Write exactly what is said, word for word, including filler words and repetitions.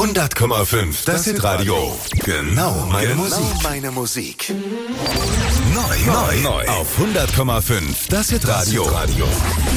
hundert Komma fünf, das Hitradio. Genau meine Genau Musik. meine Musik. Neu, neu, neu. Auf hundert Komma fünf, das Hitradio.